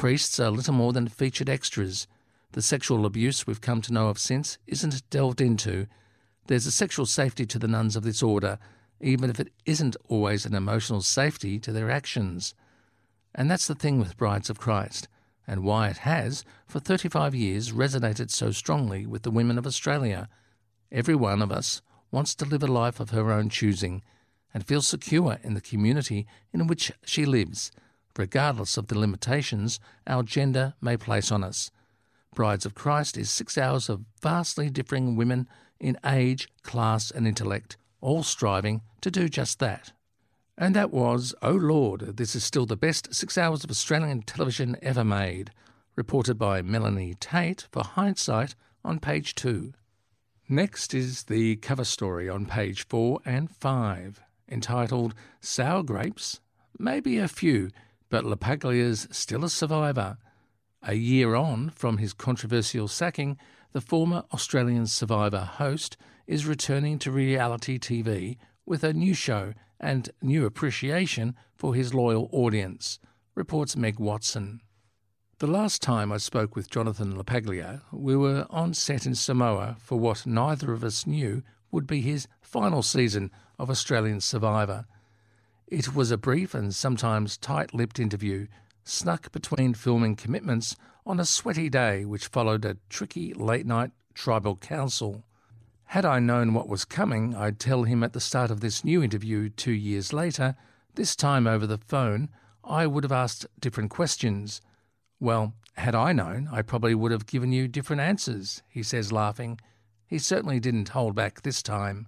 priests are little more than featured extras. The sexual abuse we've come to know of since isn't delved into. There's a sexual safety to the nuns of this order, even if it isn't always an emotional safety to their actions. And that's the thing with Brides of Christ, and why it has, for 35 years, resonated so strongly with the women of Australia. Every one of us wants to live a life of her own choosing and feel secure in the community in which she lives, regardless of the limitations our gender may place on us. Brides of Christ is 6 hours of vastly differing women in age, class and intellect, all striving to do just that. And that was, oh Lord, this is still the best 6 hours of Australian television ever made, reported by Melanie Tate for Hindsight on page 2. Next is the cover story on page 4 and 5, entitled Sour Grapes? Maybe a few, but LaPaglia's still a survivor. A year on from his controversial sacking, the former Australian Survivor host is returning to reality TV with a new show and new appreciation for his loyal audience, reports Meg Watson. The last time I spoke with Jonathan LaPaglia, we were on set in Samoa for what neither of us knew would be his final season of Australian Survivor. It was a brief and sometimes tight-lipped interview, snuck between filming commitments on a sweaty day which followed a tricky late-night tribal council. Had I known what was coming, I'd tell him at the start of this new interview 2 years later, this time over the phone, I would have asked different questions. Well, had I known, I probably would have given you different answers, he says, laughing. He certainly didn't hold back this time.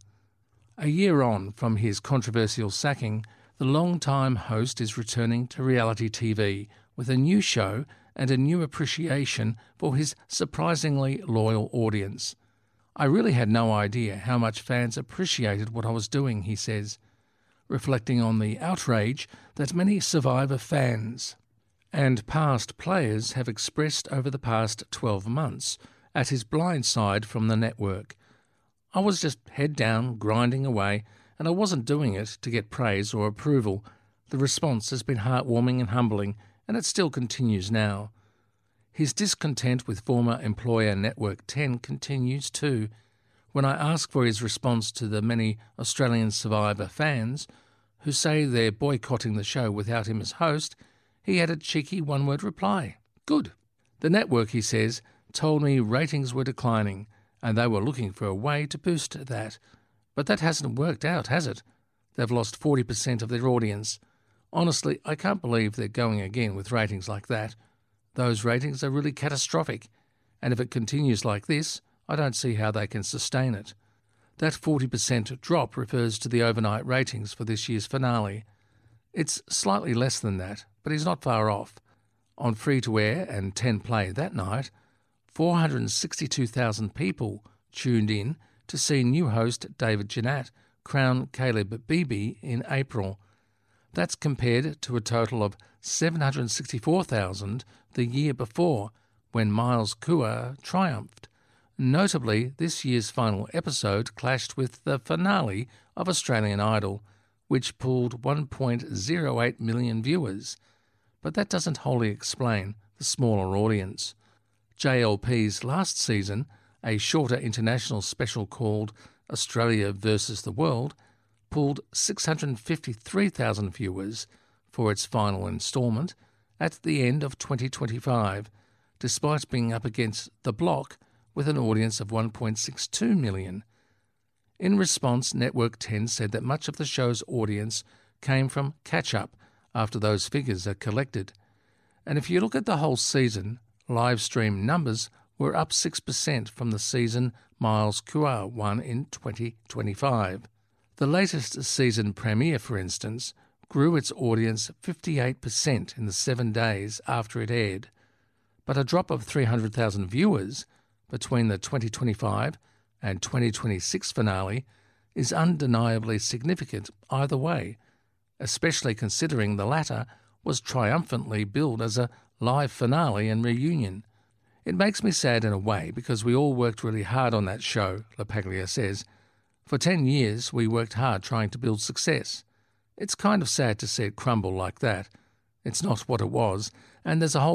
A year on from his controversial sacking, the long-time host is returning to reality TV with a new show and a new appreciation for his surprisingly loyal audience. I really had no idea how much fans appreciated what I was doing, he says, reflecting on the outrage that many Survivor fans and past players have expressed over the past 12 months at his blind side from the network. I was just head down, grinding away, and I wasn't doing it to get praise or approval. The response has been heartwarming and humbling, and it still continues now. His discontent with former employer Network 10 continues too. When I ask for his response to the many Australian Survivor fans who say they're boycotting the show without him as host, he had a cheeky one-word reply. Good. The network, he says, told me ratings were declining and they were looking for a way to boost that. But that hasn't worked out, has it? They've lost 40% of their audience. Honestly, I can't believe they're going again with ratings like that. Those ratings are really catastrophic, and if it continues like this, I don't see how they can sustain it. That 40% drop refers to the overnight ratings for this year's finale. It's slightly less than that, but he's not far off. On free-to-air and 10-play that night, 462,000 people tuned in to see new host David Jeanette crown Caleb Beebe in April. That's compared to a total of 764,000 the year before, when Miles Kua triumphed. Notably, this year's final episode clashed with the finale of Australian Idol, which pulled 1.08 million viewers. But that doesn't wholly explain the smaller audience. JLP's last season, a shorter international special called Australia versus the World, pulled 653,000 viewers for its final instalment at the end of 2025, despite being up against The Block with an audience of 1.62 million. In response, Network 10 said that much of the show's audience came from catch-up after those figures are collected. And if you look at the whole season, live stream numbers were up 6% from the season Miles Kua won in 2025. The latest season premiere, for instance, grew its audience 58% in the 7 days after it aired. But a drop of 300,000 viewers between the 2025 and 2026 finale is undeniably significant either way, especially considering the latter was triumphantly billed as a live finale and reunion. It makes me sad in a way because we all worked really hard on that show, LaPaglia says. For 10 years we worked hard trying to build success. It's kind of sad to see it crumble like that. It's not what it was, and there's a whole